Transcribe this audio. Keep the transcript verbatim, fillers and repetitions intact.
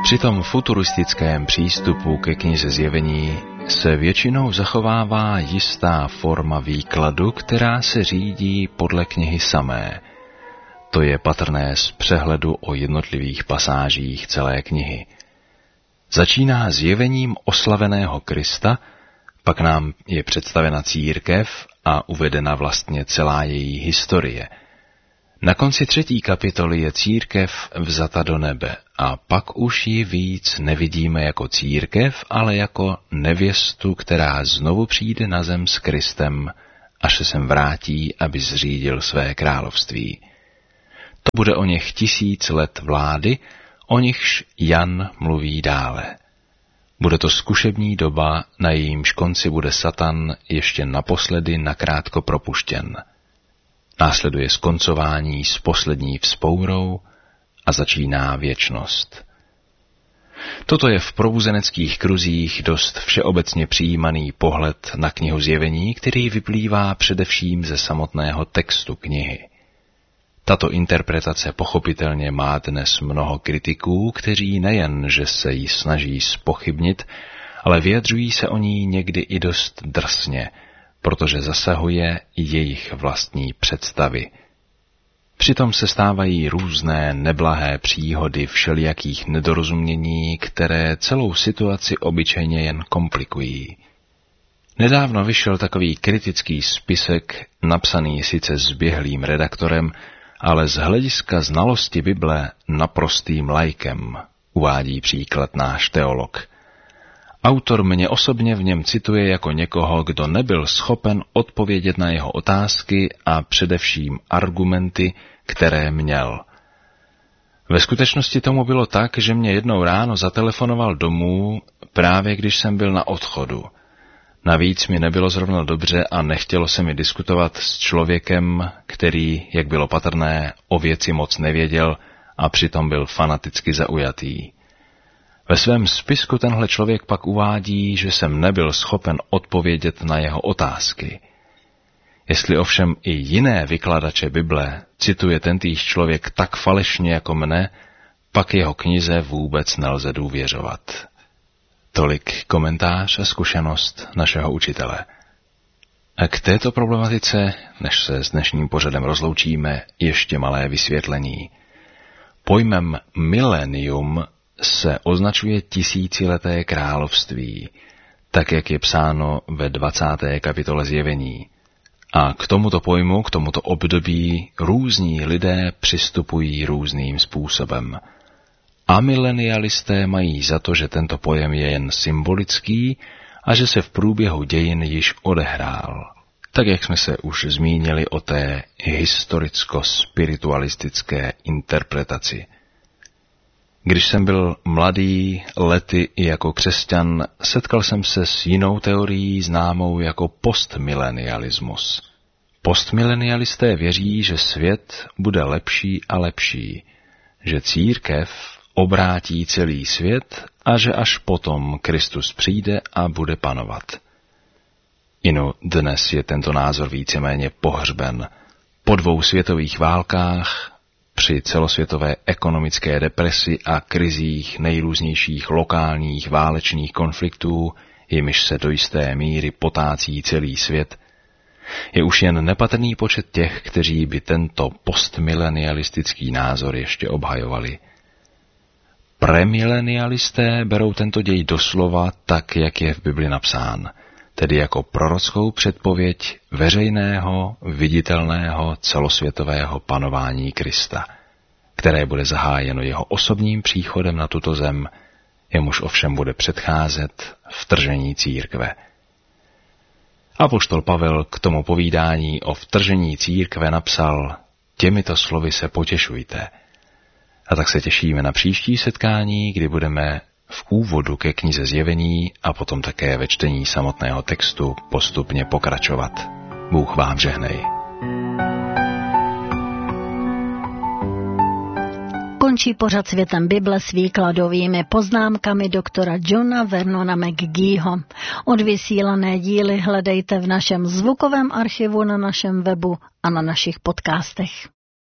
Při tom futuristickém přístupu ke knize Zjevení se většinou zachovává jistá forma výkladu, která se řídí podle knihy samé. To je patrné z přehledu o jednotlivých pasážích celé knihy. Začíná zjevením oslaveného Krista, pak nám je představena církev a uvedena vlastně celá její historie. Na konci třetí kapitoly je církev vzata do nebe a pak už ji víc nevidíme jako církev, ale jako nevěstu, která znovu přijde na zem s Kristem, až se sem vrátí, aby zřídil své království. To bude o něch tisíc let vlády, o nichž Jan mluví dále. Bude to zkušební doba, na jejímž konci bude Satan ještě naposledy nakrátko propuštěn. Následuje skoncování s poslední vzpourou a začíná věčnost. Toto je v probuzeneckých kruzích dost všeobecně přijímaný pohled na knihu Zjevení, který vyplývá především ze samotného textu knihy. Tato interpretace pochopitelně má dnes mnoho kritiků, kteří nejen, že se ji snaží zpochybnit, ale vyjadřují se o ní někdy i dost drsně, protože zasahuje jejich vlastní představy. Přitom se stávají různé neblahé příhody všelijakých nedorozumění, které celou situaci obyčejně jen komplikují. Nedávno vyšel takový kritický spisek, napsaný sice zběhlým redaktorem, ale z hlediska znalosti Bible naprostým laikem, uvádí příklad náš teolog. Autor mě osobně v něm cituje jako někoho, kdo nebyl schopen odpovědět na jeho otázky a především argumenty, které měl. Ve skutečnosti tomu bylo tak, že mě jednou ráno zatelefonoval domů, právě když jsem byl na odchodu. Navíc mi nebylo zrovna dobře a nechtělo se mi diskutovat s člověkem, který, jak bylo patrné, o věci moc nevěděl a přitom byl fanaticky zaujatý. Ve svém spisku tenhle člověk pak uvádí, že jsem nebyl schopen odpovědět na jeho otázky. Jestli ovšem i jiné vykladače Bible cituje tentýž člověk tak falešně jako mne, pak jeho knize vůbec nelze důvěřovat. Tolik komentář a zkušenost našeho učitele. A k této problematice, než se s dnešním pořadem rozloučíme, ještě malé vysvětlení. Pojmem milenium se označuje tisícileté království, tak jak je psáno ve dvacáté kapitole Zjevení. A k tomuto pojmu, k tomuto období různí lidé přistupují různým způsobem. Amilenialisté mají za to, že tento pojem je jen symbolický a že se v průběhu dějin již odehrál. Tak jak jsme se už zmínili o té historicko-spiritualistické interpretaci. Když jsem byl mladý, lety i jako křesťan, setkal jsem se s jinou teorií známou jako postmilenialismus. Postmilenialisté věří, že svět bude lepší a lepší, že církev obrátí celý svět a že až potom Kristus přijde a bude panovat. Inu dnes je tento názor víceméně pohřben. Po dvou světových válkách, při celosvětové ekonomické depresi a krizích nejrůznějších lokálních válečných konfliktů, jimiž se do jisté míry potácí celý svět, je už jen nepatrný počet těch, kteří by tento postmilenialistický názor ještě obhajovali. Premilenialisté berou tento děj doslova tak, jak je v Bibli napsán, tedy jako prorockou předpověď veřejného, viditelného, celosvětového panování Krista, které bude zahájeno jeho osobním příchodem na tuto zem, jemuž ovšem bude předcházet vtržení církve. Apoštol Pavel k tomu povídání o vtržení církve napsal: těmito slovy se potěšujte. A tak se těšíme na příští setkání, kdy budeme v úvodu ke knize Zjevení a potom také ve čtení samotného textu postupně pokračovat. Bůh vám žehnej. Končí pořad Světem Bible s výkladovými poznámkami doktora Johna Vernona McGeeho. Odvysílané díly hledejte v našem zvukovém archivu na našem webu a na našich podcastech.